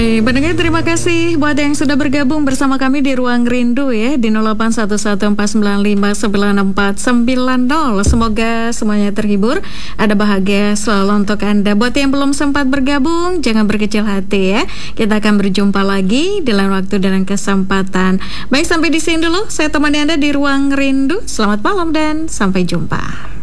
Pendengar, terima kasih buat yang sudah bergabung bersama kami di Ruang Rindu ya di 0811495940. Semoga semuanya terhibur, ada bahagia selalu untuk Anda. Buat yang belum sempat bergabung, jangan berkecil hati ya. Kita akan berjumpa lagi di lain waktu dan kesempatan. Baik, sampai di sini dulu. Saya temani Anda di Ruang Rindu. Selamat malam dan sampai jumpa.